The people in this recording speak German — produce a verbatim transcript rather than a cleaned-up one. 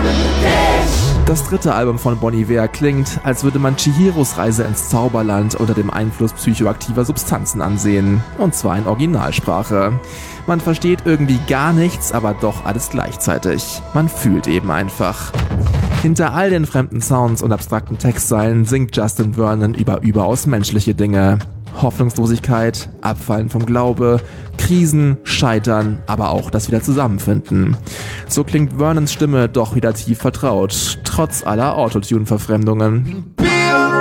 Das dritte Album von Bon Iver klingt, als würde man Chihiros Reise ins Zauberland unter dem Einfluss psychoaktiver Substanzen ansehen. Und zwar in Originalsprache. Man versteht irgendwie gar nichts, aber doch alles gleichzeitig. Man fühlt eben einfach. Hinter all den fremden Sounds und abstrakten Textzeilen singt Justin Vernon über überaus menschliche Dinge. Hoffnungslosigkeit, Abfallen vom Glaube, Krisen, Scheitern, aber auch das Wiederzusammenfinden. So klingt Vernons Stimme doch wieder tief vertraut, trotz aller Autotune-Verfremdungen.